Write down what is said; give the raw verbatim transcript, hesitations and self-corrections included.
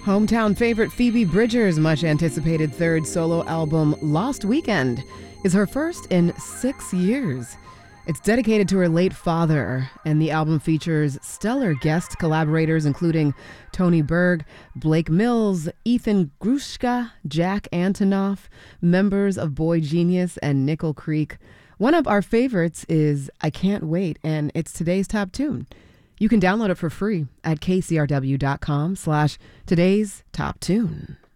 Hometown favorite Phoebe Bridgers' much anticipated third solo album, Lost Weekend, is her first in six years. It's dedicated to her late father, and the album features stellar guest collaborators including Tony Berg, Blake Mills, Ethan Grushka, Jack Antonoff, members of Boy Genius, and Nickel Creek. One of our favorites is I Can't Wait, and it's today's top tune. You can download it for free at kcrw.com slash today's top tune.